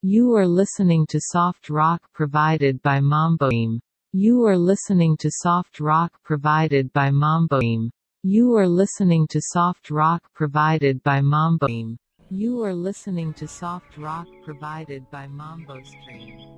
You are listening to soft rock provided by Mamboim. You are listening to soft rock provided by Mamboim. You are listening to soft rock provided by Mamboim. You are listening to soft rock provided by Mambo Stream.